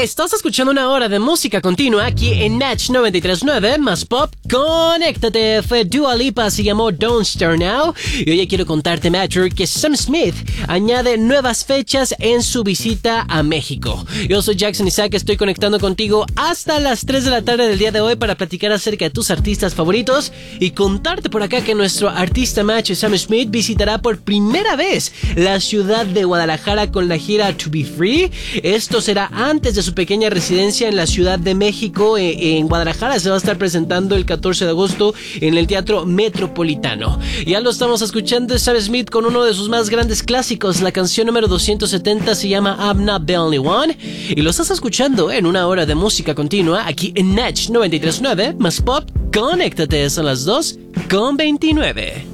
Estás escuchando una hora de música continua aquí en Natch 93.9 más pop. Conéctate, fue Dua Lipa, se llamó Don't Start Now. Y hoy quiero contarte, Matthew, que Sam Smith añade nuevas fechas en su visita a México. Yo soy Jackson Isaac, estoy conectando contigo hasta las 3 de la tarde del día de hoy para platicar acerca de tus artistas favoritos y contarte por acá que nuestro artista macho Sam Smith visitará por primera vez la ciudad de Guadalajara con la gira To Be Free. Esto será antes de su pequeña residencia en la Ciudad de México. En Guadalajara se va a estar presentando el 14 de agosto en el Teatro Metropolitano. Ya lo estamos escuchando, Sam Smith, con uno de sus más grandes clásicos. La canción número 270 se llama I'm Not the Only One y lo estás escuchando en una hora de música continua aquí en Natch 93.9 más pop. Conéctate, son las 2:29.